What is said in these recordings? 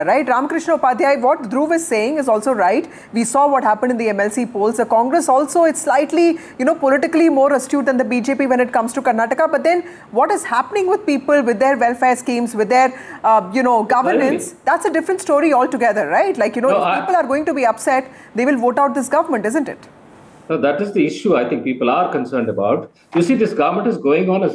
Right, Ramakrishna Upadhyay, what Dhruv is saying is also right. We saw what happened in the MLC polls. The Congress also, it's slightly, politically more astute than the BJP when it comes to Karnataka. But then what is happening with people, with their welfare schemes, with their, governance, that's a different story altogether, right? Like, if people are going to be upset, they will vote out this government, isn't it? No, that is the issue I think people are concerned about. You see, this government is going on as,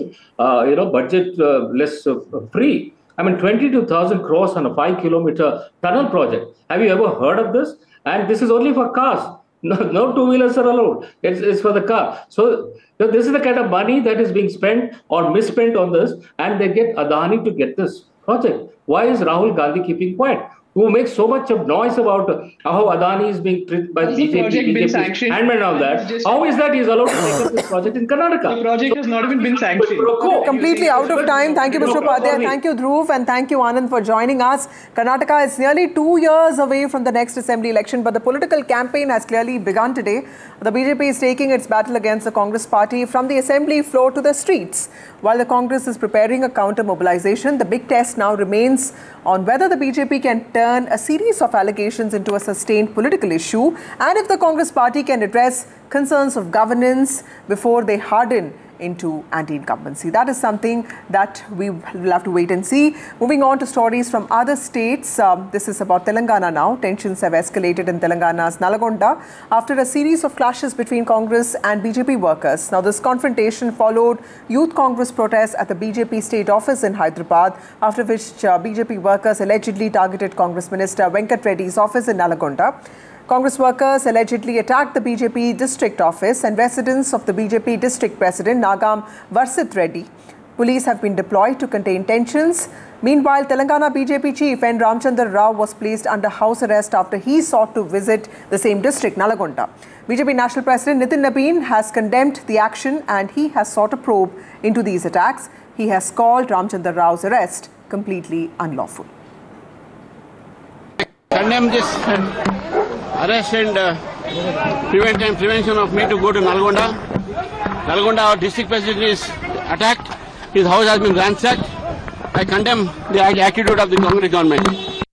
budget less free. I mean, 22,000 crores on a 5-kilometer tunnel project. Have you ever heard of this? And this is only for cars. No two-wheelers are allowed. It's for the car. So this is the kind of money that is being spent or misspent on this, and they get Adani to get this project. Why is Rahul Gandhi keeping quiet? Who makes so much of noise about how Adani is being treated by BJP and all that. How is that he is allowed to take up this project in Karnataka? The project has not even been sanctioned. Completely out of time. Thank you, Mr. Upadhyay. Thank you, Dhruv, and thank you, Anand, for joining us. Karnataka is nearly 2 years away from the next assembly election, but the political campaign has clearly begun today. The BJP is taking its battle against the Congress party from the assembly floor to the streets. While the Congress is preparing a counter-mobilization, the big test now remains on whether the BJP can turn a series of allegations into a sustained political issue, and if the Congress party can address concerns of governance before they harden into anti-incumbency. That is something that we will have to wait and see. Moving on to stories from other states. This is about Telangana now. Tensions have escalated in Telangana's Nalagonda after a series of clashes between Congress and BJP workers. Now, this confrontation followed youth Congress protests at the BJP state office in Hyderabad, after which BJP workers allegedly targeted Congress Minister Venkat Reddy's office in Nalagonda. Congress workers allegedly attacked the BJP district office and residence of the BJP district president, Nagam Varsit Reddy. Police have been deployed to contain tensions. Meanwhile, Telangana BJP chief N. Ramchandra Rao was placed under house arrest after he sought to visit the same district, Nalagonda. BJP National President Nitin Nabin has condemned the action and he has sought a probe into these attacks. He has called Ramchandra Rao's arrest completely unlawful. Condemn this arrest and prevention of me to go to Nalagonda. Nalagonda, our district president is attacked. His house has been ransacked. I condemn the attitude of the Congress government.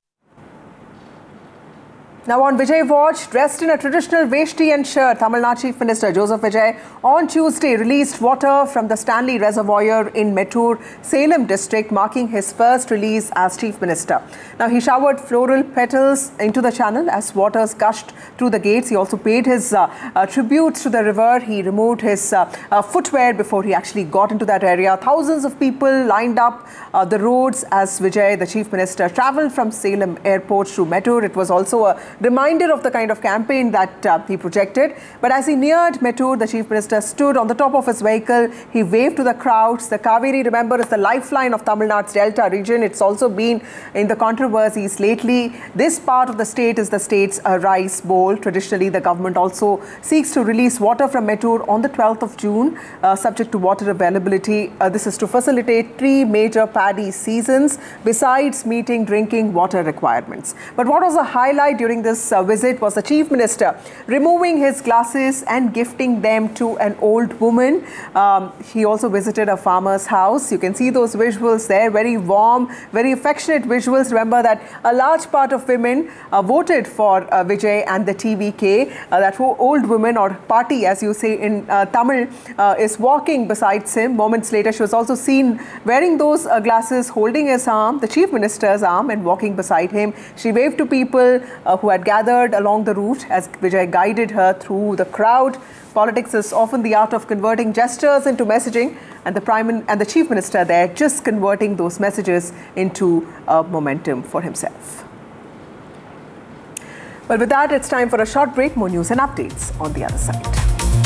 Now on Vijay Watch, dressed in a traditional veshti and shirt, Tamil Nadu Chief Minister Joseph Vijay on Tuesday released water from the Stanley Reservoir in Mettur, Salem district, marking his first release as Chief Minister. Now he showered floral petals into the channel as waters gushed through the gates. He also paid his tributes to the river. He removed his footwear before he actually got into that area. Thousands of people lined up the roads as Vijay, the Chief Minister, travelled from Salem airport to Mettur. It was also a reminder of the kind of campaign that he projected. But as he neared Mettur, the Chief Minister stood on the top of his vehicle. He waved to the crowds. The Kaveri, remember, is the lifeline of Tamil Nadu's Delta region. It's also been in the controversies lately. This part of the state is the state's rice bowl. Traditionally, the government also seeks to release water from Mettur on the 12th of June, subject to water availability. This is to facilitate 3 major paddy seasons, besides meeting drinking water requirements. But what was a highlight during this visit was the Chief Minister removing his glasses and gifting them to an old woman. He also visited a farmer's house. You can see those visuals there, very warm, very affectionate visuals. Remember that a large part of women voted for Vijay and the TVK. That old woman, or party as you say in Tamil, is walking beside him. Moments later, she was also seen wearing those glasses, holding his arm, the Chief Minister's arm, and walking beside him. She waved to people who had gathered along the route as Vijay guided her through the crowd. Politics is often the art of converting gestures into messaging, and the Chief Minister there just converting those messages into momentum for himself. Well, with that, it's time for a short break. More news and updates on the other side.